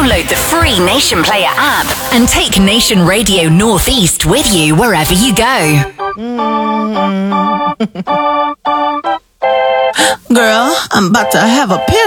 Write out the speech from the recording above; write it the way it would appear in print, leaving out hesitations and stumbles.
Download the free Nation Player app and take Nation Radio Northeast with you wherever you go. Girl, I'm about to have a pin